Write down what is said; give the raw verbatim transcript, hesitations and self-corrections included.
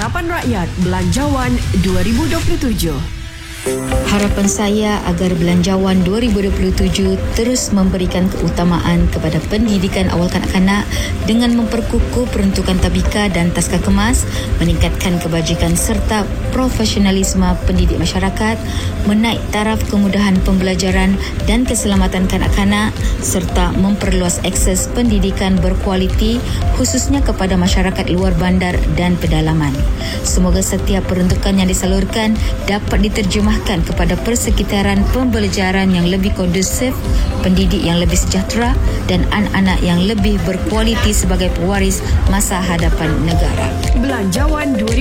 Harapan Rakyat Belanjawan dua ribu dua puluh tujuh. Harapan saya agar Belanjawan dua ribu dua puluh tujuh terus memberikan keutamaan kepada pendidikan awal kanak-kanak dengan memperkukuh peruntukan tabika dan taska kemas, meningkatkan kebajikan serta profesionalisme pendidik masyarakat, menaik taraf kemudahan pembelajaran dan keselamatan kanak-kanak serta memperluas akses pendidikan berkualiti khususnya kepada masyarakat luar bandar dan pedalaman. Semoga setiap peruntukan yang disalurkan dapat diterjemahkan kepada persekitaran pembelajaran yang lebih kondusif, pendidik yang lebih sejahtera dan anak-anak yang lebih berkualiti sebagai pewaris masa hadapan negara. Belanjawan